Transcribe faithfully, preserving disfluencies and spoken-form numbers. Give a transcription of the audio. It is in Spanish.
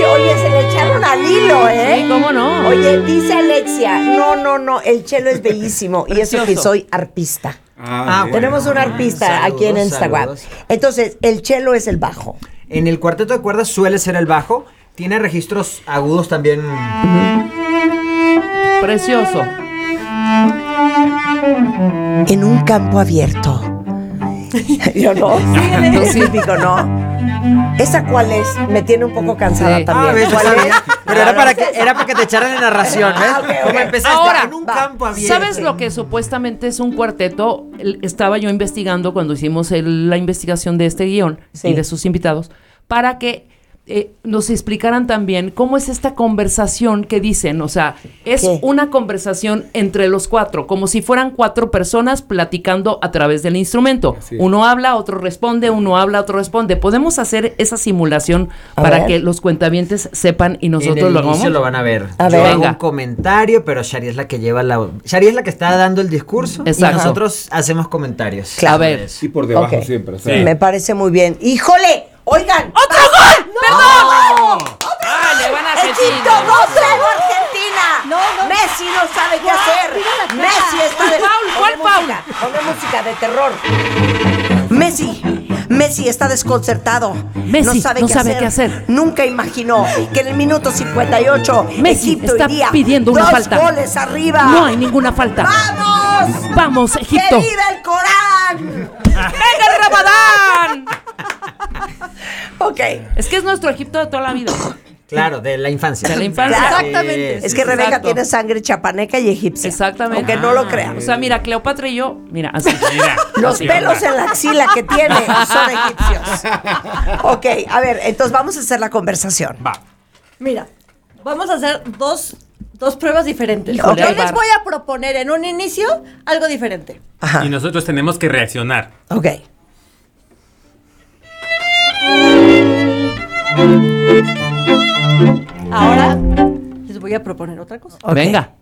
oye, se le echaron al hilo, ¿eh? Sí, ¿cómo no? Oye, dice Alexia, no, no, no, el chelo es bellísimo. Y eso que soy arpista. Ah, Ah, tenemos un arpista Saludos, aquí en Instagram. saludos. Entonces, el chelo es el bajo. En el cuarteto de cuerdas suele ser el bajo. Tiene registros agudos también. Precioso. En un campo abierto. Yo no. Sí, típico, ¿no? ¿Esa cuál es? Me tiene un poco cansada Sí. también. Ah, ves, yo ¿Cuál sabía. es? Pero era para, que, era para que te echaran en narración, ¿ves? Ah, ok, ok. ¿Cómo empezaste? Ahora, en un va. campo abierto. ¿Sabes lo que supuestamente es un cuarteto? El- Estaba yo investigando cuando hicimos el- la investigación de este guión Sí. y de sus invitados, para que eh, nos explicaran también cómo es esta conversación que dicen. O sea, es ¿Qué? una conversación entre los cuatro, como si fueran cuatro personas platicando a través del instrumento. Así. Uno habla, otro responde, uno habla, otro responde. ¿Podemos hacer esa simulación A para ver. que los cuentavientes sepan y En nosotros el lo inicio hagamos? lo van a ver. A Yo ver. hago Venga. un comentario, pero Shari es la que lleva la... Shari es la que está dando el discurso. Exacto. Y nosotros hacemos comentarios. Claro. A ver. Y por debajo Ok. siempre. O sea, Me parece muy bien. ¡Híjole! ¡Oigan! ¡Otro gol! ¡Perdón! ¡Ah, le van a ¡Egipto dos cero Argentina! No, no. Messi no sabe qué Guau, hacer. mira la cara. Messi está de... ¿Cuál foul? ¿Cuál Ponme foul? música, ponme música de terror. Messi, Messi está desconcertado. Messi no sabe, no qué, sabe hacer. qué hacer. Nunca imaginó que en el minuto cincuenta y ocho Messi Egipto está iría pidiendo una dos falta. goles arriba. No hay ninguna falta. ¡Vamos! Vamos, Egipto. ¡Que viva el Corán! ¡Venga el Ramadán! Ok. Es que es nuestro Egipto de toda la vida. Claro, de la infancia. De la infancia. Claro. Exactamente. Sí, Es sí, que sí. Rebeca Exacto. tiene sangre chapaneca y egipcia. Exactamente. Aunque no lo crean. O sea, mira, Cleopatra y yo, mira, así. Mira. Los así. pelos en la axila que tiene son egipcios. Ok, a ver, entonces vamos a hacer la conversación. Va. Mira, vamos a hacer dos, dos pruebas diferentes. Híjole, Yo ahí les va. voy a proponer en un inicio algo diferente. Ajá. Y nosotros tenemos que reaccionar. Ok. Ahora les voy a proponer otra cosa. Ok. Venga.